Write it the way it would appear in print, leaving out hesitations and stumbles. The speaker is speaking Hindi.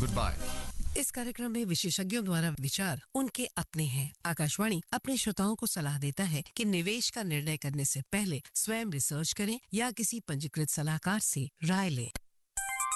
Goodbye. इस कार्यक्रम में विशेषज्ञों द्वारा विचार उनके अपने हैं। आकाशवाणी अपने श्रोताओं को सलाह देता है कि निवेश का निर्णय करने से पहले स्वयं रिसर्च करें या किसी पंजीकृत सलाहकार से राय लें।